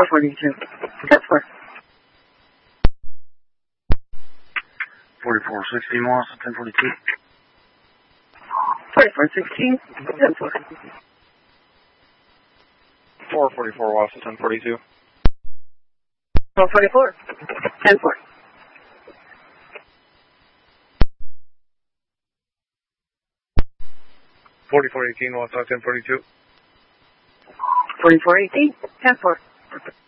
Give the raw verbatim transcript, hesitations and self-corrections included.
four forty-two. That's four. forty-four sixteen, Wausau, ten forty-two. forty-four sixteen. That's four. four forty-four, Wausau, ten forty-two. four forty-four. ten four. forty-four eighteen, Wausau, ten forty-two. forty-four eighteen. ten four.